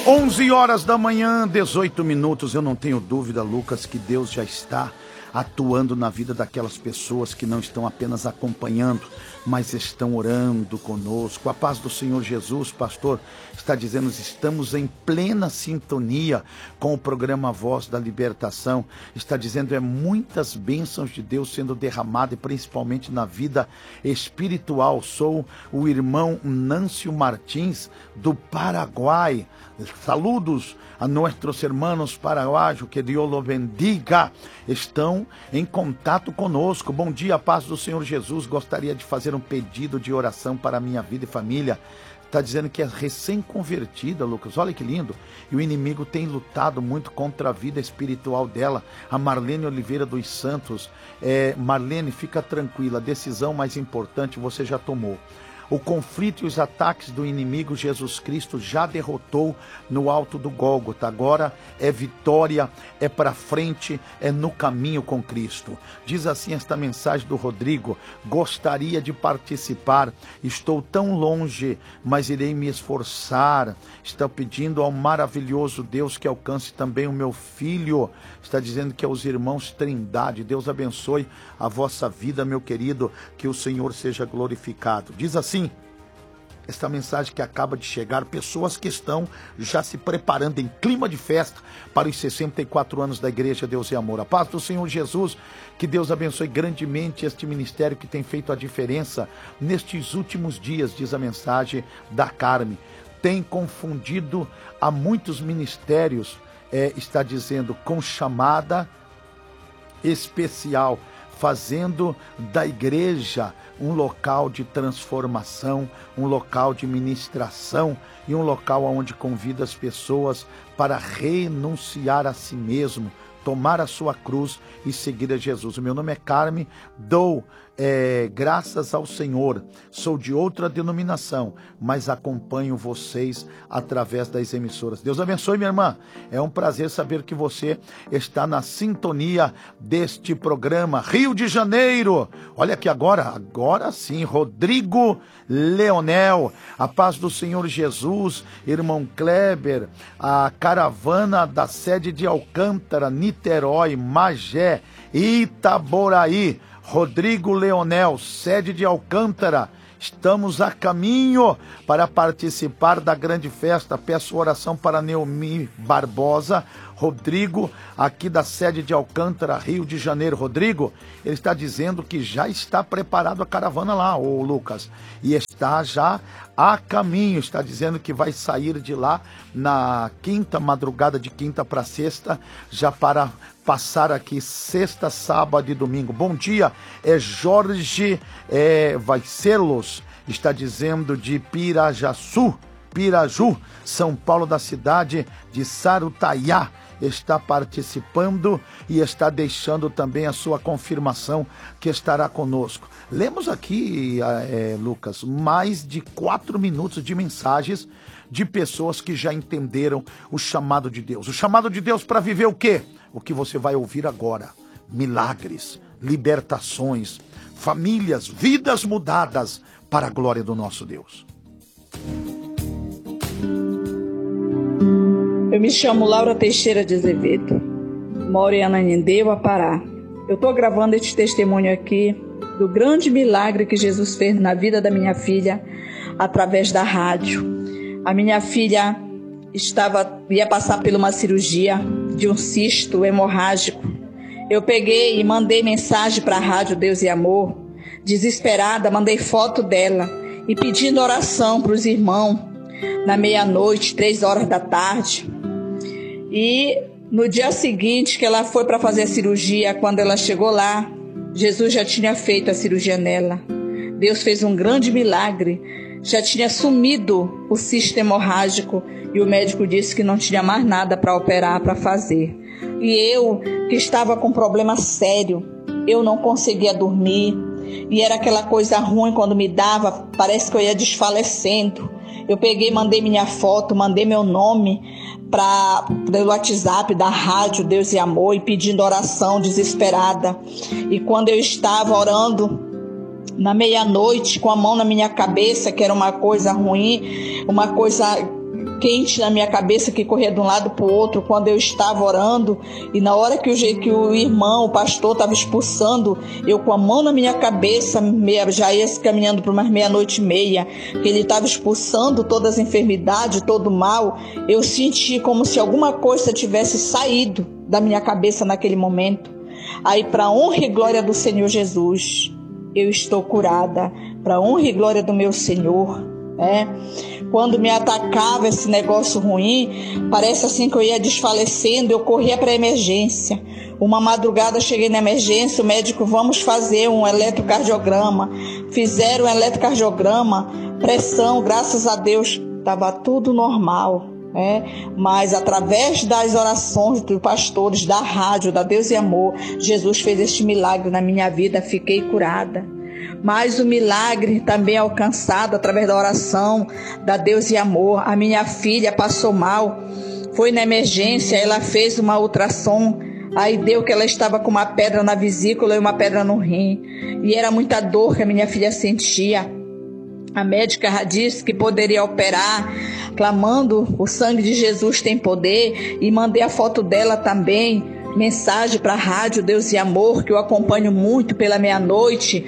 11 horas da manhã, 18 minutos. Eu não tenho dúvida, Lucas, que Deus já está atuando na vida daquelas pessoas que não estão apenas acompanhando, mas estão orando conosco. A paz do Senhor Jesus, pastor, está dizendo, estamos em plena sintonia com o programa Voz da Libertação. Está dizendo, muitas bênçãos de Deus sendo derramadas, principalmente na vida espiritual. Sou o irmão Nâncio Martins, do Paraguai. Saludos a nossos irmãos paraguaios, que Deus los bendiga. Estão em contato conosco. Bom dia, paz do Senhor Jesus. Gostaria de fazer um pedido de oração para a minha vida e família. Está dizendo que é recém-convertida, Lucas. Olha que lindo. E o inimigo tem lutado muito contra a vida espiritual dela. A Marlene Oliveira dos Santos. Marlene, fica tranquila. A decisão mais importante você já tomou. O conflito e os ataques do inimigo, Jesus Cristo já derrotou no alto do Gólgota. Agora é vitória, é para frente, é no caminho com Cristo. Diz assim esta mensagem do Rodrigo: gostaria de participar, estou tão longe, mas irei me esforçar. Está pedindo ao maravilhoso Deus que alcance também o meu filho. Está dizendo que é os irmãos Trindade. Deus abençoe a vossa vida, meu querido, que o Senhor seja glorificado. Diz assim esta mensagem que acaba de chegar, pessoas que estão já se preparando em clima de festa para os 64 anos da Igreja Deus e Amor. A paz do Senhor Jesus, que Deus abençoe grandemente este ministério que tem feito a diferença nestes últimos dias, diz a mensagem da Carme. Tem confundido a muitos ministérios, está dizendo, com chamada especial, fazendo da igreja um local de transformação, um local de ministração e um local onde convida as pessoas para renunciar a si mesmo, tomar a sua cruz e seguir a Jesus. O meu nome é Carme, dou graças ao Senhor, sou de outra denominação, mas acompanho vocês através das emissoras. Deus abençoe, minha irmã. É um prazer saber que você está na sintonia deste programa. Rio de Janeiro, olha aqui agora sim, Rodrigo Leonel, a paz do Senhor Jesus, irmão Kleber, a caravana da sede de Alcântara, Niterói, Magé, Itaboraí. Rodrigo Leonel, sede de Alcântara, estamos a caminho para participar da grande festa. Peço oração para Neomi Barbosa, Rodrigo, aqui da sede de Alcântara, Rio de Janeiro. Rodrigo, ele está dizendo que já está preparado a caravana lá, ô Lucas, e está já a caminho, está dizendo que vai sair de lá na quinta, madrugada de quinta para sexta, já para passar aqui sexta, sábado e domingo. Bom dia, Jorge Vaicelos, está dizendo de Piraju, São Paulo, da cidade de Sarutaiá, está participando e está deixando também a sua confirmação que estará conosco. Lemos aqui, Lucas, mais de 4 minutos de mensagens de pessoas que já entenderam o chamado de Deus. O chamado de Deus para viver o quê? O que você vai ouvir agora: milagres, libertações, famílias, vidas mudadas para a glória do nosso Deus. Eu me chamo Laura Teixeira de Azevedo, moro em Ananindeua, Pará. Eu estou gravando este testemunho aqui do grande milagre que Jesus fez na vida da minha filha através da rádio. A minha filha ia passar por uma cirurgia de um cisto hemorrágico. Eu peguei e mandei mensagem para a rádio Deus e Amor, desesperada, mandei foto dela e pedindo oração para os irmãos na meia-noite, 3 horas da tarde. E no dia seguinte que ela foi para fazer a cirurgia, quando ela chegou lá, Jesus já tinha feito a cirurgia nela. Deus fez um grande milagre. Já tinha sumido o cisto hemorrágico e o médico disse que não tinha mais nada para operar, para fazer. E eu, que estava com problema sério, eu não conseguia dormir. E era aquela coisa ruim quando me dava, parece que eu ia desfalecendo. Eu peguei, mandei minha foto, mandei meu nome pelo WhatsApp da rádio Deus e Amor e pedindo oração desesperada. E quando eu estava orando na meia-noite, com a mão na minha cabeça, que era uma coisa ruim, uma coisa quente na minha cabeça que corria de um lado para o outro quando eu estava orando, e na hora que o irmão, o pastor, estava expulsando, eu com a mão na minha cabeça, já ia caminhando para umas 00:30, que ele estava expulsando todas as enfermidades, todo o mal, eu senti como se alguma coisa tivesse saído da minha cabeça naquele momento. Aí, para a honra e glória do Senhor Jesus, eu estou curada, para a honra e glória do meu Senhor. Quando me atacava esse negócio ruim, parece assim que eu ia desfalecendo, eu corria para a emergência. Uma madrugada cheguei na emergência, o médico, vamos fazer um eletrocardiograma. Fizeram um eletrocardiograma, pressão, graças a Deus, estava tudo normal. Mas através das orações dos pastores, da rádio, da Deus e Amor, Jesus fez este milagre na minha vida, fiquei curada. Mas o milagre também alcançado através da oração da Deus e Amor. A minha filha passou mal, foi na emergência, ela fez uma ultrassom, aí deu que ela estava com uma pedra na vesícula e uma pedra no rim, e era muita dor que a minha filha sentia. A médica disse que poderia operar, clamando, o sangue de Jesus tem poder, e mandei a foto dela também, mensagem para a rádio Deus e Amor, que eu acompanho muito pela meia-noite,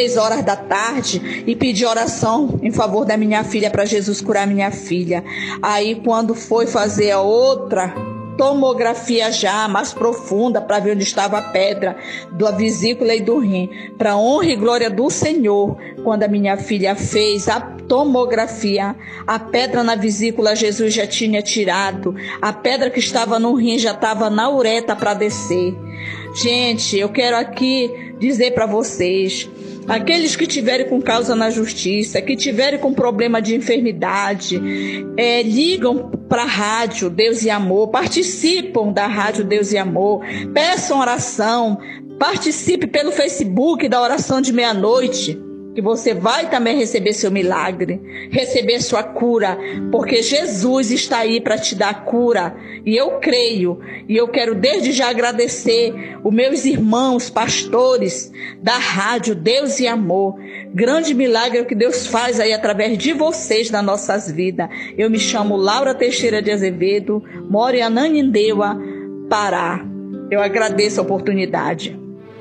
15h, e pedi oração em favor da minha filha, para Jesus curar minha filha. Aí quando foi fazer a outra tomografia já mais profunda para ver onde estava a pedra da vesícula e do rim, para honra e glória do Senhor, quando a minha filha fez a tomografia, a pedra na vesícula Jesus já tinha tirado, a pedra que estava no rim já estava na uretra para descer. Gente, eu quero aqui dizer para vocês, aqueles que tiverem com causa na justiça, que tiverem com problema de enfermidade, ligam para a rádio Deus e Amor, participam da rádio Deus e Amor, peçam oração, participe pelo Facebook da oração de meia-noite, que você vai também receber seu milagre, receber sua cura, porque Jesus está aí para te dar cura, e eu creio, e eu quero desde já agradecer os meus irmãos pastores da rádio Deus e Amor, grande milagre é o que Deus faz aí através de vocês nas nossas vidas. Eu me chamo Laura Teixeira de Azevedo, moro em Ananindeua, Pará. Eu agradeço a oportunidade.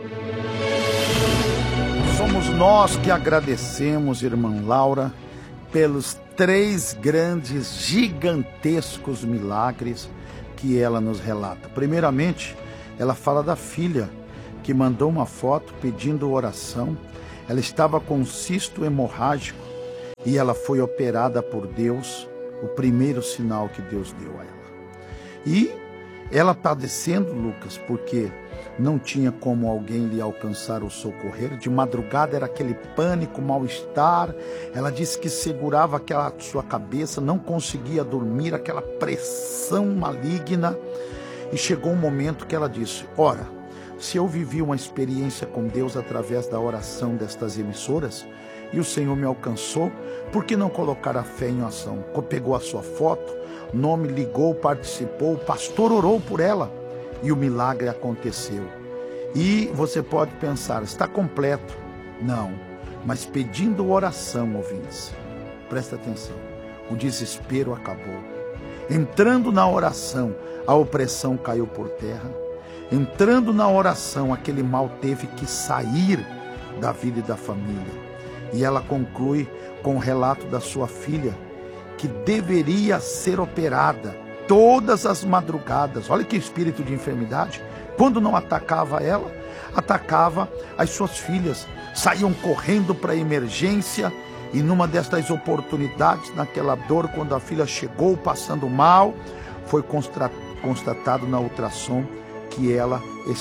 Somos nós que agradecemos, irmã Laura, pelos 3 grandes, gigantescos milagres que ela nos relata. Primeiramente, ela fala da filha que mandou uma foto pedindo oração. Ela estava com um cisto hemorrágico e ela foi operada por Deus, o primeiro sinal que Deus deu a ela. E ela padecendo, Lucas, porque não tinha como alguém lhe alcançar ou socorrer. De madrugada era aquele pânico, mal-estar. Ela disse que segurava aquela sua cabeça, não conseguia dormir, aquela pressão maligna. E chegou um momento que ela disse, ora, se eu vivi uma experiência com Deus através da oração destas emissoras, e o Senhor me alcançou, por que não colocar a fé em ação? Pegou a sua foto, nome, ligou, participou, o pastor orou por ela, e o milagre aconteceu. E você pode pensar, está completo? Não, mas pedindo oração, ouvintes, presta atenção, o desespero acabou. Entrando na oração, a opressão caiu por terra. Entrando na oração, aquele mal teve que sair da vida e da família. E ela conclui com o relato da sua filha, que deveria ser operada todas as madrugadas. Olha que espírito de enfermidade. Quando não atacava ela, atacava as suas filhas. Saíam correndo para a emergência, e numa destas oportunidades, naquela dor, quando a filha chegou passando mal, foi constatado na ultrassom que ela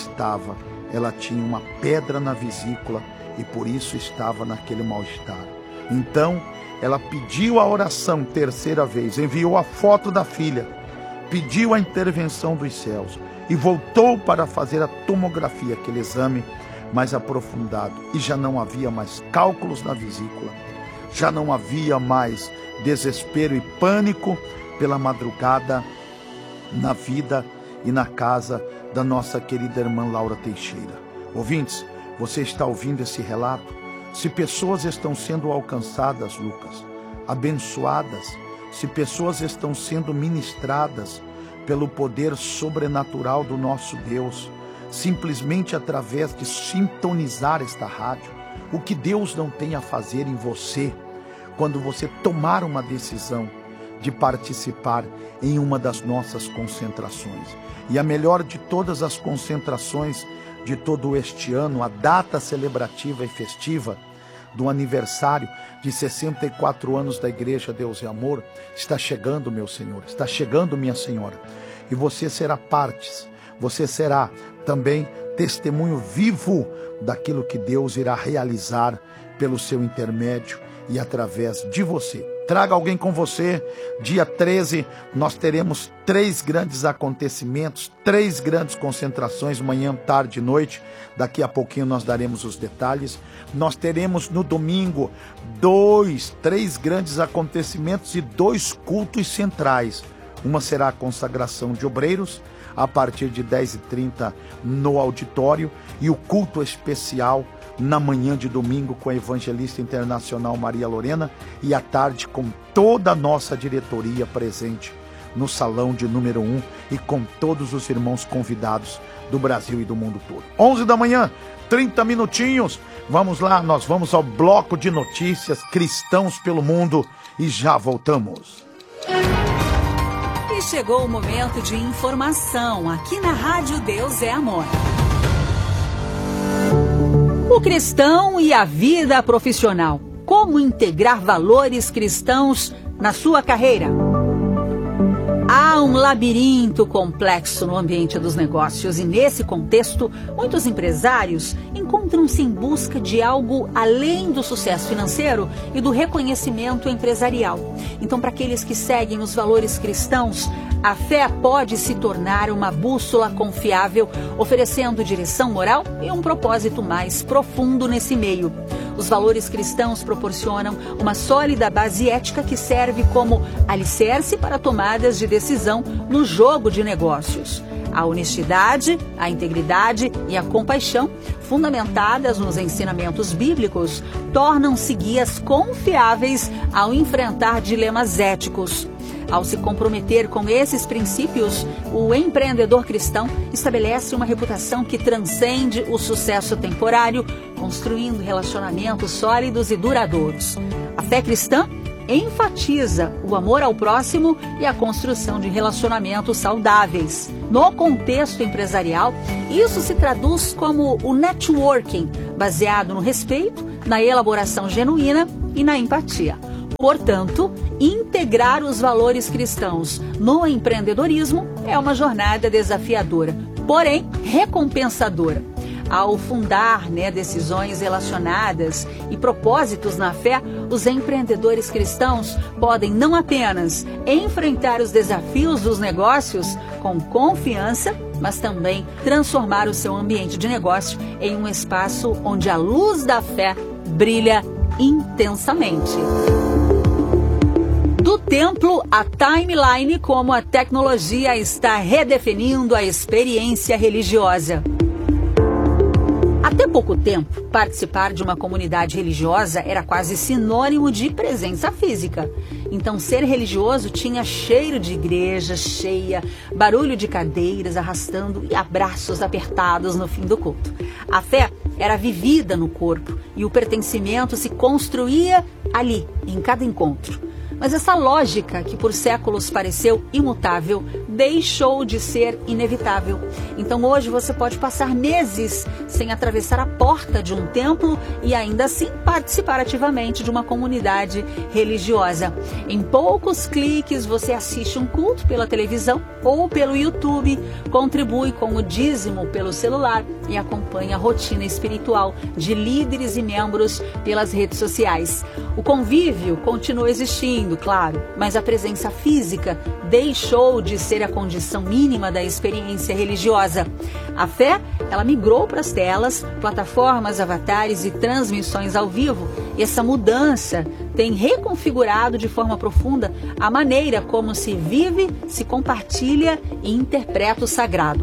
tinha uma pedra na vesícula, e por isso estava naquele mal-estar. Então, ela pediu a oração 3ª vez, enviou a foto da filha, pediu a intervenção dos céus e voltou para fazer a tomografia, aquele exame mais aprofundado, e já não havia mais cálculos na vesícula, já não havia mais desespero e pânico pela madrugada na vida e na casa da nossa querida irmã Laura Teixeira. Ouvintes, você está ouvindo esse relato? Se pessoas estão sendo alcançadas, Lucas, abençoadas, se pessoas estão sendo ministradas pelo poder sobrenatural do nosso Deus, simplesmente através de sintonizar esta rádio. O que Deus não tem a fazer em você, quando você tomar uma decisão de participar em uma das nossas concentrações. E a melhor de todas as concentrações de todo este ano, a data celebrativa e festiva do aniversário de 64 anos da Igreja Deus e Amor, está chegando, meu Senhor, está chegando, minha Senhora. E você será parte, você será também testemunho vivo daquilo que Deus irá realizar pelo seu intermédio e através de você. Traga alguém com você. Dia 13 nós teremos 3 grandes acontecimentos, 3 grandes concentrações, manhã, tarde e noite. Daqui a pouquinho nós daremos os detalhes. Nós teremos no domingo 3 grandes acontecimentos e 2 cultos centrais. Uma será a consagração de obreiros, a partir de 10h30 no auditório, e o culto especial na manhã de domingo com a evangelista internacional Maria Lorena, e à tarde com toda a nossa diretoria presente no salão de número 1 e com todos os irmãos convidados do Brasil e do mundo todo. 11 da manhã, 30 minutinhos. Vamos lá, nós vamos ao bloco de notícias Cristãos pelo Mundo e já voltamos. E chegou o momento de informação aqui na Rádio Deus é Amor. O cristão e a vida profissional. Como integrar valores cristãos na sua carreira? Há um labirinto complexo no ambiente dos negócios e, nesse contexto, muitos empresários encontram-se em busca de algo além do sucesso financeiro e do reconhecimento empresarial. Então, para aqueles que seguem os valores cristãos, a fé pode se tornar uma bússola confiável, oferecendo direção moral e um propósito mais profundo nesse meio. Os valores cristãos proporcionam uma sólida base ética que serve como alicerce para tomadas de decisão no jogo de negócios. A honestidade, a integridade e a compaixão, fundamentadas nos ensinamentos bíblicos, tornam-se guias confiáveis ao enfrentar dilemas éticos. Ao se comprometer com esses princípios, o empreendedor cristão estabelece uma reputação que transcende o sucesso temporário, construindo relacionamentos sólidos e duradouros. A fé cristã enfatiza o amor ao próximo e a construção de relacionamentos saudáveis. No contexto empresarial, isso se traduz como o networking, baseado no respeito, na elaboração genuína e na empatia. Portanto, integrar os valores cristãos no empreendedorismo é uma jornada desafiadora, porém recompensadora. Ao fundar decisões relacionadas e propósitos na fé, os empreendedores cristãos podem não apenas enfrentar os desafios dos negócios com confiança, mas também transformar o seu ambiente de negócio em um espaço onde a luz da fé brilha intensamente. Do templo à timeline, como a tecnologia está redefinindo a experiência religiosa. Até pouco tempo, participar de uma comunidade religiosa era quase sinônimo de presença física. Então, ser religioso tinha cheiro de igreja cheia, barulho de cadeiras arrastando e abraços apertados no fim do culto. A fé era vivida no corpo e o pertencimento se construía ali, em cada encontro. Mas essa lógica, que por séculos pareceu imutável, deixou de ser inevitável. Então hoje você pode passar meses sem atravessar a porta de um templo e ainda assim participar ativamente de uma comunidade religiosa. Em poucos cliques você assiste um culto pela televisão ou pelo YouTube, contribui com o dízimo pelo celular e acompanha a rotina espiritual de líderes e membros pelas redes sociais. O convívio continua existindo, claro, mas a presença física deixou de ser a condição mínima da experiência religiosa. A fé, ela migrou para as telas, plataformas, avatares e transmissões ao vivo. E essa mudança tem reconfigurado de forma profunda a maneira como se vive, se compartilha e interpreta o sagrado.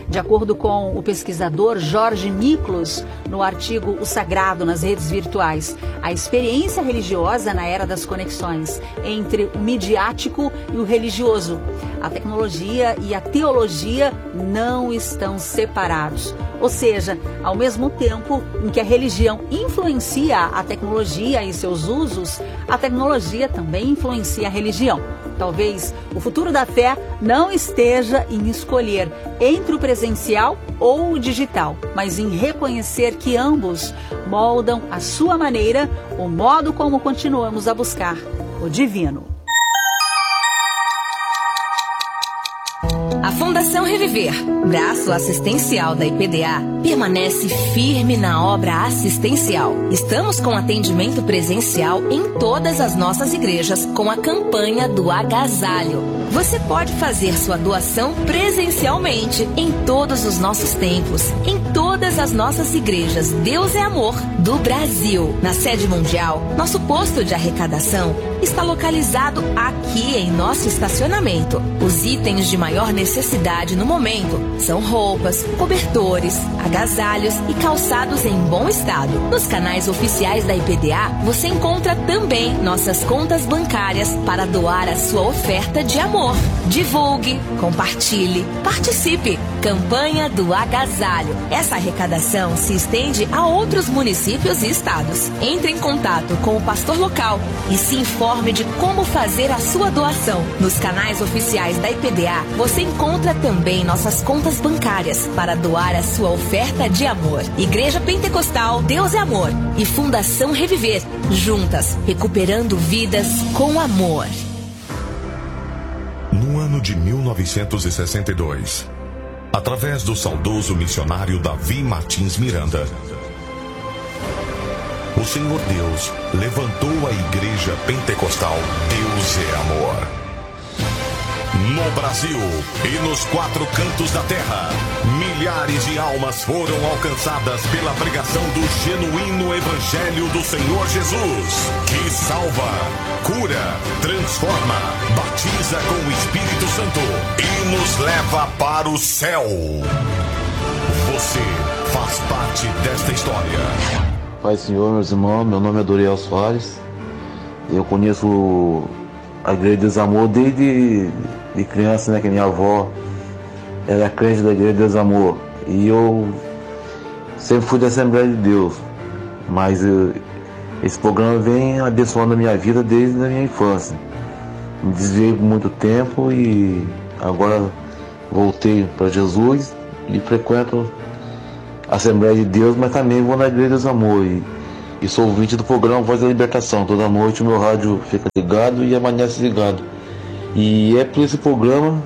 De acordo com o pesquisador Jorge Niklos, no artigo O Sagrado nas Redes Virtuais, a experiência religiosa na era das conexões entre o midiático e o religioso. A tecnologia e a teologia não estão separados. Ou seja, ao mesmo tempo em que a religião influencia a tecnologia e seus usos, a tecnologia também influencia a religião. Talvez o futuro da fé não esteja em escolher entre o presencial ou o digital, mas em reconhecer que ambos moldam à sua maneira o modo como continuamos a buscar o divino. A Fundação Reviver, braço assistencial da IPDA, permanece firme na obra assistencial. Estamos com atendimento presencial em todas as nossas igrejas com a campanha do agasalho. Você pode fazer sua doação presencialmente em todos os nossos templos, em todas as nossas igrejas Deus é Amor do Brasil. Na sede mundial, nosso posto de arrecadação está localizado aqui em nosso estacionamento. Os itens de maior necessidade no momento são roupas, cobertores, agasalhos e calçados em bom estado. Nos canais oficiais da IPDA, você encontra também nossas contas bancárias para doar a sua oferta de amor. Divulgue, compartilhe, participe. Campanha do Agasalho. Essa arrecadação se estende a outros municípios e estados. Entre em contato com o pastor local e se informe de como fazer a sua doação. Nos canais oficiais da IPDA, você encontra também nossas contas bancárias para doar a sua oferta de amor. Igreja Pentecostal Deus é Amor e Fundação Reviver, juntas, recuperando vidas com amor. No ano de 1962, através do saudoso missionário Davi Martins Miranda, o Senhor Deus levantou a Igreja Pentecostal Deus é Amor. No Brasil e nos 4 cantos da terra, milhares de almas foram alcançadas pela pregação do genuíno Evangelho do Senhor Jesus, que salva, cura, transforma, batiza com o Espírito Santo e nos leva para o céu. Você faz parte desta história. Pai, Senhor, meus irmãos, meu nome é Doriel Soares. Eu conheço a Igreja Deus Amor desde de criança, né? Que minha avó era crente da Igreja Deus Amor. E eu sempre fui da Assembleia de Deus. Mas esse programa vem abençoando a minha vida desde a minha infância. Me desviei por muito tempo e agora voltei para Jesus e frequento a Assembleia de Deus, mas também vou na Igreja Deus Amor. E sou ouvinte do programa Voz da Libertação. Toda noite o meu rádio fica ligado e amanhece ligado. E é por esse programa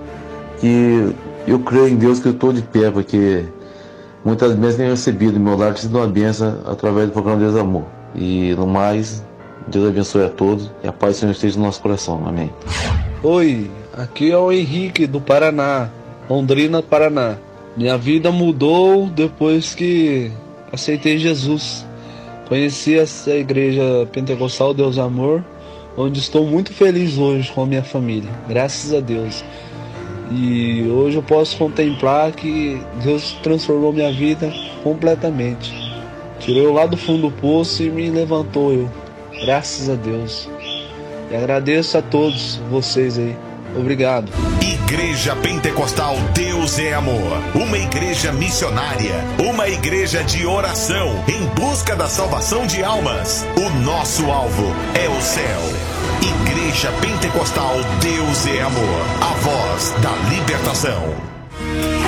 que eu creio em Deus que eu estou de pé, porque muitas vezes tenho recebido meu lar sido uma bênção através do programa Deus Amor. E no mais, Deus abençoe a todos e a paz do Senhor esteja no nosso coração. Amém. Oi, aqui é o Henrique do Paraná, Londrina, Paraná. Minha vida mudou depois que aceitei Jesus. Conheci essa igreja pentecostal Deus Amor, onde estou muito feliz hoje com a minha família, graças a Deus. E hoje eu posso contemplar que Deus transformou minha vida completamente. Tirou eu lá do fundo do poço e me levantou eu, graças a Deus. E agradeço a todos vocês aí. Obrigado. Igreja Pentecostal Deus é Amor, uma igreja missionária, uma igreja de oração em busca da salvação de almas. O nosso alvo é o céu. Igreja Pentecostal Deus é Amor, a voz da libertação.